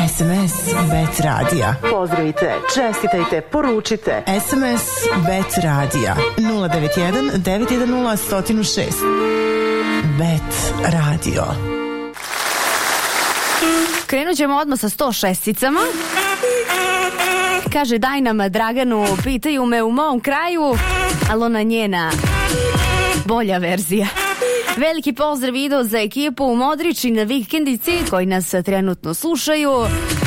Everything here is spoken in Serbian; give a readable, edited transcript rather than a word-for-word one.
SMS Bet Radija. Pozdravite, čestitajte, poručite. SMS Bet Radija 091 910 106. Bet Radio. Krenut ćemo odmah sa 106-icama. Kaže, daj nam Draganu, pitaju me u mom kraju, ali ona njena bolja verzija. Veliki pozdrav idu za ekipu u Modriči na vikendici koji nas trenutno slušaju.